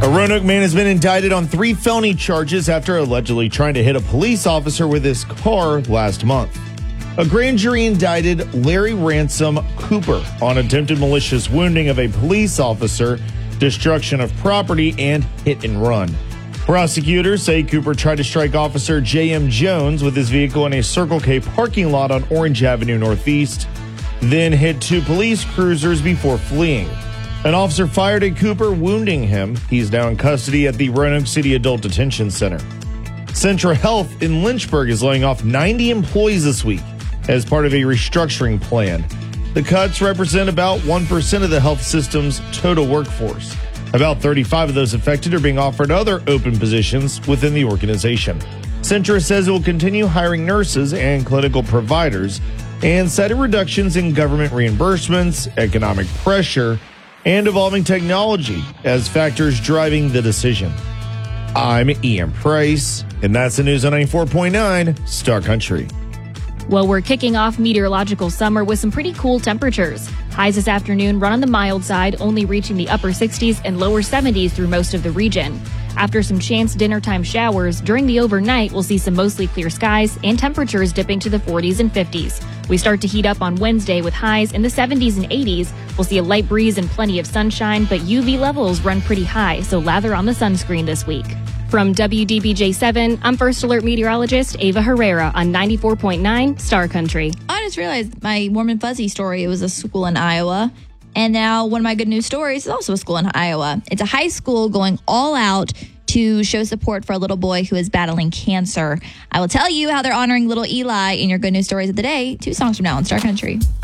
A Roanoke man has been indicted on 3 felony charges after allegedly trying to hit a police officer with his car last month. A grand jury indicted Larry Ransom Cooper on attempted malicious wounding of a police officer, destruction of property, and hit and run. Prosecutors say Cooper tried to strike Officer J.M. Jones with his vehicle in a Circle K parking lot on Orange Avenue Northeast, then hit 2 police cruisers before fleeing. An officer fired at Cooper, wounding him. He's now in custody at the Roanoke City Adult Detention Center. Centra Health in Lynchburg is laying off 90 employees this week as part of a restructuring plan. The cuts represent about 1% of the health system's total workforce. About 35 of those affected are being offered other open positions within the organization. Centra says it will continue hiring nurses and clinical providers and cited reductions in government reimbursements, economic pressure, and evolving technology as factors driving the decision. I'm Ian Price, and that's the news on 94.9 Star Country. Well, we're kicking off meteorological summer with some pretty cool temperatures. Highs this afternoon run on the mild side, only reaching the upper 60s and lower 70s through most of the region. After some chance dinnertime showers, during the overnight, we'll see some mostly clear skies and temperatures dipping to the 40s and 50s. We start to heat up on Wednesday with highs in the 70s and 80s. We'll see a light breeze and plenty of sunshine, but UV levels run pretty high, so lather on the sunscreen this week. From WDBJ7, I'm First Alert meteorologist Ava Herrera on 94.9 Star Country. I just realized my warm and fuzzy story, it was a school in Iowa. And now one of my good news stories is also a school in Iowa. It's a high school going all out to show support for a little boy who is battling cancer. I will tell you how they're honoring little Eli in your good news stories of the day 2 songs from now on Star Country.